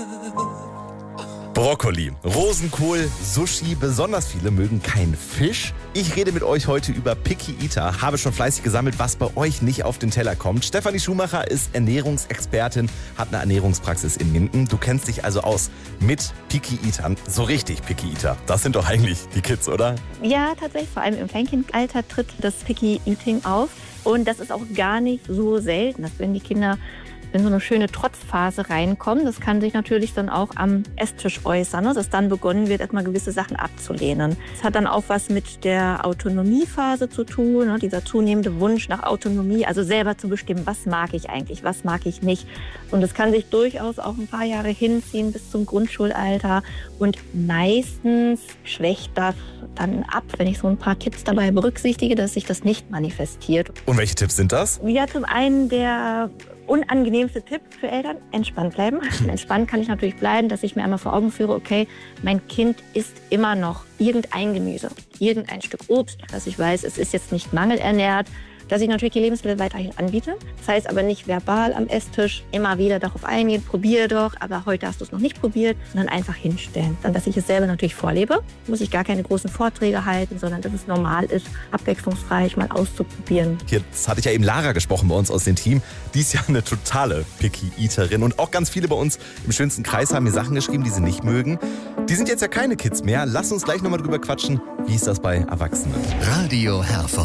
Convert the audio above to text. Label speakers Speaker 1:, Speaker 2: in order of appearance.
Speaker 1: Brokkoli, Rosenkohl, Sushi, besonders viele mögen keinen Fisch. Ich rede mit euch heute über Picky Eater, habe schon fleißig gesammelt, was bei euch nicht auf den Teller kommt. Stefanie Schumacher ist Ernährungsexpertin, hat eine Ernährungspraxis in Minden. Du kennst dich also aus mit Picky Eatern, so richtig Picky Eater. Das sind doch eigentlich die Kids, oder?
Speaker 2: Ja, tatsächlich, vor allem im Kleinkindalter tritt das Picky Eating auf. Und das ist auch gar nicht so selten, dass wenn die Kinder in so eine schöne Trotzphase reinkommen. Das kann sich natürlich dann auch am Esstisch äußern, dass dann begonnen wird, erstmal gewisse Sachen abzulehnen. Es hat dann auch was mit der Autonomiephase zu tun, dieser zunehmende Wunsch nach Autonomie, also selber zu bestimmen, was mag ich eigentlich, was mag ich nicht. Und das kann sich durchaus auch ein paar Jahre hinziehen bis zum Grundschulalter. Und meistens schwächt das dann ab, wenn ich so ein paar Tipps dabei berücksichtige, dass sich das nicht manifestiert.
Speaker 1: Und welche Tipps sind das?
Speaker 2: Ja, zum einen der unangenehmste Tipp für Eltern, entspannt bleiben. Entspannt kann ich natürlich bleiben, dass ich mir einmal vor Augen führe, okay, mein Kind isst immer noch irgendein Gemüse, irgendein Stück Obst, dass ich weiß, es ist jetzt nicht mangelernährt, dass ich natürlich die Lebensmittel weiterhin anbiete. Das heißt aber nicht verbal am Esstisch immer wieder darauf eingehen, probiere doch, aber heute hast du es noch nicht probiert, sondern einfach hinstellen. Dann, dass ich es selber natürlich vorlebe, muss ich gar keine großen Vorträge halten, sondern dass es normal ist, abwechslungsreich mal auszuprobieren.
Speaker 1: Jetzt hatte ich ja eben Lara gesprochen bei uns aus dem Team. Die ist ja eine totale Picky-Eaterin und auch ganz viele bei uns im schönsten Kreis haben mir Sachen geschrieben, die sie nicht mögen. Die sind jetzt ja keine Kids mehr. Lass uns gleich nochmal drüber quatschen, wie ist das bei Erwachsenen?
Speaker 3: Radio Herford.